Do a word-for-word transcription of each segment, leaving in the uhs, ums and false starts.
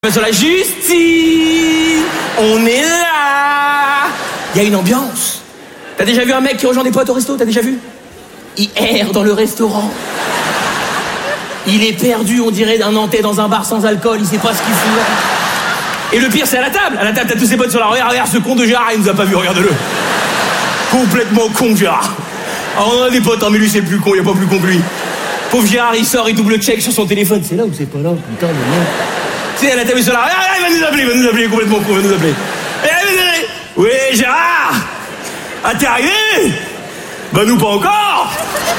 Sur la justice, on est là. Il y a une ambiance. T'as déjà vu un mec qui rejoint des potes au resto? T'as déjà vu? Il erre dans le restaurant. Il est perdu, on dirait d'un Nantais dans un bar sans alcool. Il sait pas ce qu'il fout là. Et le pire, c'est à la table. À la table, t'as tous ses potes sur la... Regarde, regarde, ce con de Gérard, il nous a pas vu, regardez-le. Complètement con, Gérard. Alors, on a des potes, hein, mais lui, c'est le plus con, il y a pas plus con que lui. Pauvre Gérard, il sort, il double check sur son téléphone. C'est là ou c'est pas là? Putain de merde. Tu sais, elle a tapé sur la... Ah, il va nous appeler, il va nous appeler, complètement con, il va nous appeler. Eh, allez, allez. Oui, Gérard. Ah, t'es arrivé? Bah, nous, pas encore.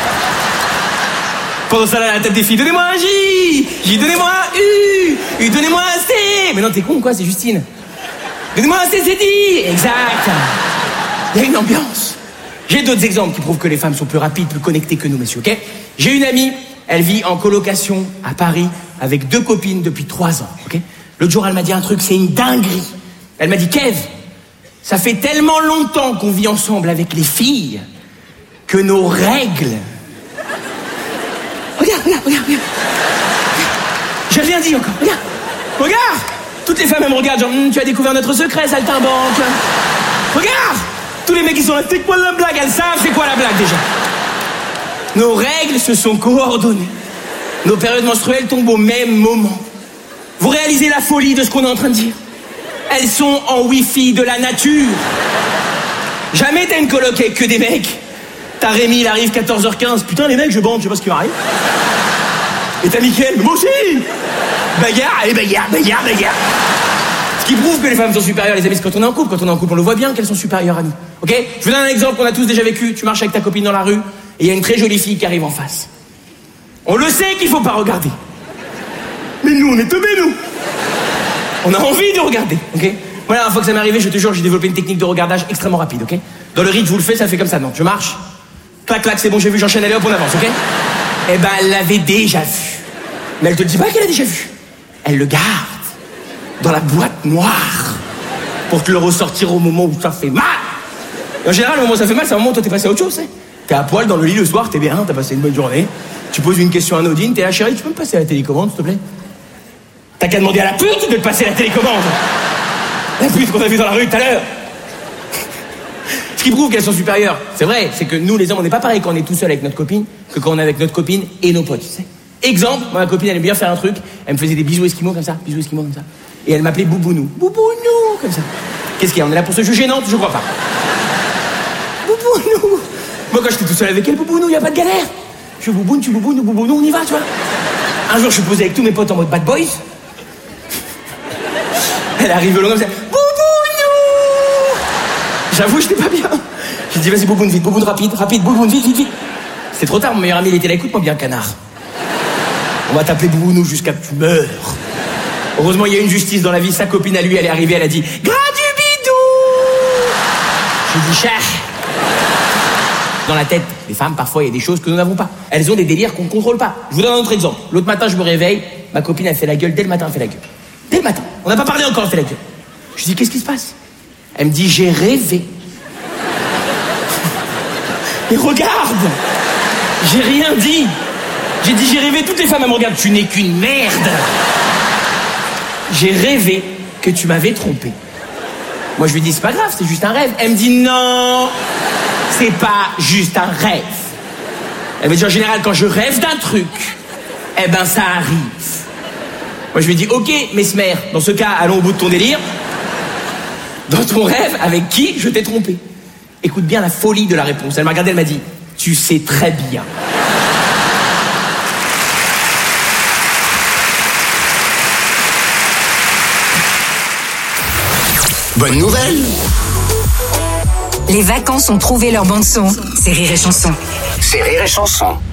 Pendant ça, là, à la tête des filles, donnez-moi un J. J, donnez-moi un U. U, donnez-moi un C. Mais non, t'es con, quoi, c'est Justine. Donnez-moi un C, c'est dit. Exact. Il y a une ambiance. J'ai d'autres exemples qui prouvent que les femmes sont plus rapides, plus connectées que nous, messieurs, ok? J'ai une amie, elle vit en colocation à Paris avec deux copines depuis trois ans, ok? L'autre jour, elle m'a dit un truc, c'est une dinguerie. Elle m'a dit, Kev, ça fait tellement longtemps qu'on vit ensemble avec les filles que nos règles... Regarde, regarde, regarde, regarde. J'ai rien dit encore, regarde. Regarde. Toutes les femmes, elles me regardent, genre, hm, tu as découvert notre secret, saltimbanque. Regarde. Tous les mecs qui sont là, c'est quoi la blague? Elles savent c'est quoi la blague déjà. Nos règles se sont coordonnées. Nos périodes menstruelles tombent au même moment. Vous réalisez la folie de ce qu'on est en train de dire? Elles sont en wifi de la nature. Jamais t'as une coloc avec que des mecs. T'as Rémi, il arrive quatorze heures quinze. Putain, les mecs, je bande, je sais pas ce qui m'arrive. Et t'as Mickaël, mais moi aussi. Bagarre, allez, bagarre, bagarre, bagarre. Ce qui prouve que les femmes sont supérieures, les amis, c'est quand on est en couple. Quand on est en couple, on le voit bien qu'elles sont supérieures à nous. Ok? Je vous donne un exemple qu'on a tous déjà vécu. Tu marches avec ta copine dans la rue et il y a une très jolie fille qui arrive en face. On le sait qu'il faut pas regarder. Mais nous, on est teubés, nous. On a envie de regarder, ok? Voilà, une fois que ça m'est arrivé, je te jure, j'ai développé une technique de regardage extrêmement rapide, ok? Dans le rythme, je vous le fais, ça fait comme ça, non? Je marche, clac, clac, c'est bon, j'ai vu, j'enchaîne, allez hop, on avance, ok? Eh ben, elle l'avait déjà vu. Mais elle te dit pas qu'elle a déjà vu. Elle le garde dans la boîte noire pour te le ressortir au moment où ça fait mal. Et en général, au moment où ça fait mal, c'est un moment où toi t'es passé à autre chose, c'est. T'es à poil dans le lit le soir, t'es bien, t'as passé une bonne journée. Tu poses une question anodine, t'es là, chérie, tu peux me passer la télécommande, s'il te plaît? T'as qu'à demander à la pute de te passer la télécommande. La pute qu'on a vue dans la rue tout à l'heure. Ce qui prouve qu'elles sont supérieures, c'est vrai, c'est que nous les hommes, on n'est pas pareil quand on est tout seul avec notre copine que quand on est avec notre copine et nos potes, tu sais. Exemple, moi, ma copine, elle aime bien faire un truc, elle me faisait des bisous esquimaux comme ça, bisous esquimaux comme ça. Et elle m'appelait Boubounou. Boubounou, comme ça. Qu'est-ce qu'il y a? On est là pour se juger? Non, je crois pas. Boubounou. Moi, quand j'étais tout seul avec elle, Boubounou, y a pas de galère. Je bouboune, tu boubounes, nous boubounou, on y va, tu vois. Un jour, je suis posé avec tous mes potes en mode bad boys. Elle arrive au long comme ça. Boubounou. J'avoue, j'étais pas bien. J'ai dit, vas-y, bouboune vite, bouboune rapide, rapide, bouboune vite, vite, vite. C'était trop tard, mon meilleur ami, il était là, écoute-moi bien, canard. On va t'appeler Boubounou jusqu'à que tu meurs. Heureusement, il y a une justice dans la vie. Sa copine à lui, elle est arrivée, elle a dit, gras du bidou. J'ai dit, cher. Dans la tête des femmes, parfois, il y a des choses que nous n'avons pas. Elles ont des délires qu'on ne contrôle pas. Je vous donne un autre exemple. L'autre matin, je me réveille, ma copine, elle fait la gueule. Dès le matin, elle fait la gueule. Dès le matin. On n'a pas parlé encore, elle fait la gueule. Je dis, qu'est-ce qui se passe? Elle me dit, j'ai rêvé. Mais regarde! J'ai rien dit. J'ai dit, j'ai rêvé, toutes les femmes, elles me regardent. Tu n'es qu'une merde. J'ai rêvé que tu m'avais trompé. Moi, je lui dis, c'est pas grave, c'est juste un rêve. Elle me dit, non, c'est pas juste un rêve. Elle me dit, en général, quand je rêve d'un truc, eh ben, ça arrive. Moi, je lui dis, ok, mesmer, dans ce cas, allons au bout de ton délire. Dans ton rêve, avec qui je t'ai trompé? Écoute bien la folie de la réponse. Elle m'a regardé, elle m'a dit, tu sais très bien. Bonne nouvelle! Les vacances ont trouvé leur bande son. C'est Rire et Chanson. C'est Rire et Chanson.